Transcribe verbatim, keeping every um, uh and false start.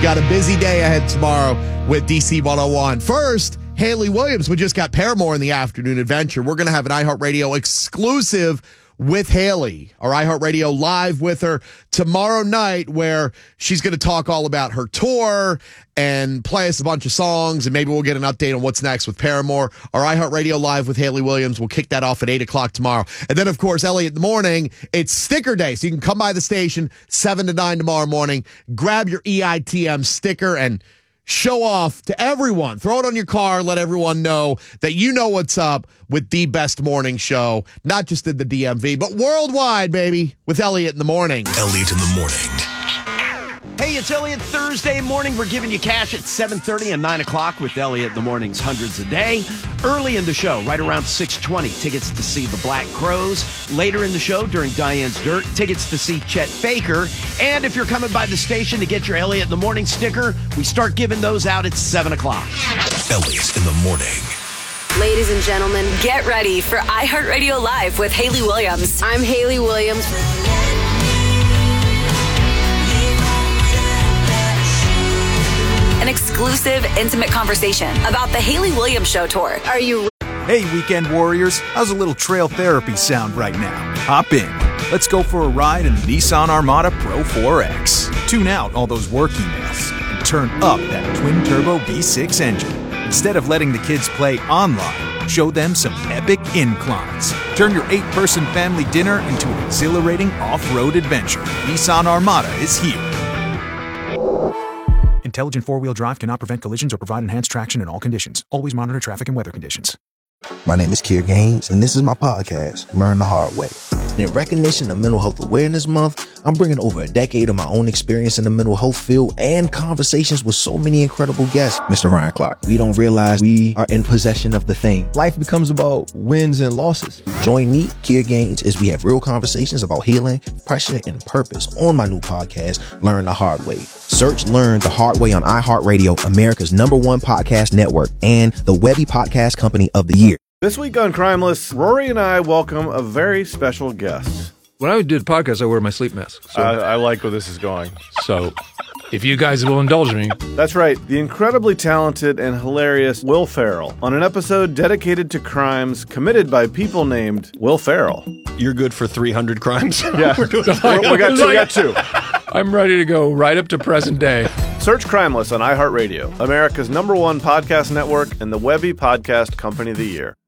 Got a busy day ahead tomorrow with D C one oh one. First, Haley Williams. We just got Paramore in the afternoon adventure. We're going to have an iHeartRadio exclusive with Haley, our iHeartRadio live with her tomorrow night, where she's going to talk all about her tour and play us a bunch of songs, and maybe we'll get an update on what's next with Paramore. Our iHeartRadio live with Haley Williams, we'll kick that off at eight o'clock tomorrow. And then, of course, Elliot in the morning, it's sticker day, so you can come by the station seven to nine tomorrow morning, grab your E I T M sticker, and show off to everyone. Throw it on your car. Let everyone know that you know what's up with the best morning show, not just in the D M V, but worldwide, baby, with Elliot in the morning. Elliot in the morning. Hey, it's Elliot Thursday morning. We're giving you cash at seven thirty and nine o'clock with Elliot in the morning's hundreds a day. Early in the show, right around six twenty, tickets to see the Black Crowes. Later in the show, during Diane's Dirt, tickets to see Chet Baker. And if you're coming by the station to get your Elliot in the morning sticker, we start giving those out at seven o'clock. Elliot in the morning. Ladies and gentlemen, get ready for iHeartRadio Live with Haley Williams. I'm Haley Williams. An exclusive, intimate conversation about the Haley Williams Show tour. Are you Hey, weekend warriors. How's a little trail therapy sound right now? Hop in. Let's go for a ride in the Nissan Armada Pro four X. Tune out all those work emails and turn up that twin-turbo V six engine. Instead of letting the kids play online, show them some epic inclines. Turn your eight-person family dinner into an exhilarating off-road adventure. Nissan Armada is here. Intelligent four-wheel drive cannot prevent collisions or provide enhanced traction in all conditions. Always monitor traffic and weather conditions. My name is Kier Gaines, and this is my podcast, Learn the Hard Way. In recognition of Mental Health Awareness Month, I'm bringing over a decade of my own experience in the mental health field and conversations with so many incredible guests. Mister Ryan Clark, we don't realize we are in possession of the thing. Life becomes about wins and losses. Join me, Kier Gaines, as we have real conversations about healing, pressure, and purpose on my new podcast, Learn the Hard Way. Search Learn the Hard Way on iHeartRadio, America's number one podcast network, and the Webby Podcast Company of the Year. This week on Crimeless, Rory and I welcome a very special guest. When I did podcasts, I wear my sleep mask. So, I, I like where this is going. So, if you guys will indulge me. That's right, the incredibly talented and hilarious Will Ferrell on an episode dedicated to crimes committed by people named Will Ferrell. You're good for three hundred crimes? Yeah, we got two. We got two. I'm ready to go right up to present day. Search Crimeless on iHeartRadio, America's number one podcast network, and the Webby Podcast Company of the Year.